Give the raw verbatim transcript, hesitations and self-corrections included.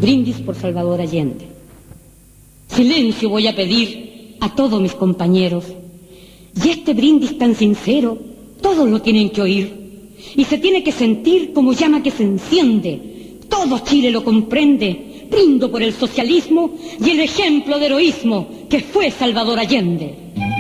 Brindis por Salvador Allende. Silencio voy a pedir a todos mis compañeros. Y este brindis tan sincero, todos lo tienen que oír. Y se tiene que sentir como llama que se enciende. Todo Chile lo comprende. Brindo por el socialismo y el ejemplo de heroísmo que fue Salvador Allende.